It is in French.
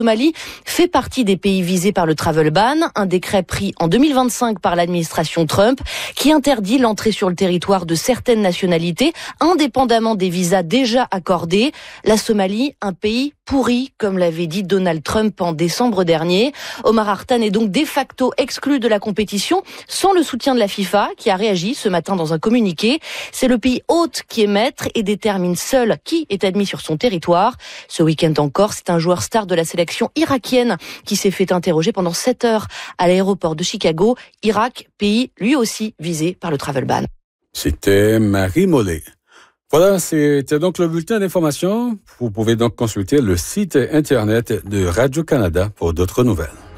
Somalie fait partie des pays visés par le travel ban, un décret pris en 2025 par l'administration Trump qui interdit l'entrée sur le territoire de certaines nationalités, indépendamment des visas déjà accordés. La Somalie, un pays pourri, comme l'avait dit Donald Trump en décembre dernier. Omar Hartan est donc de facto exclu de la compétition, sans le soutien de la FIFA, qui a réagi ce matin dans un communiqué. C'est le pays hôte qui est maître et détermine seul qui est admis sur son territoire. Ce week-end encore, c'est un joueur star de la sélection irakienne qui s'est fait interroger pendant 7 heures à l'aéroport de Chicago. Irak, pays lui aussi visé par le travel ban. C'était Marie Mollet. Voilà, c'était donc le bulletin d'information. Vous pouvez donc consulter le site internet de Radio-Canada pour d'autres nouvelles.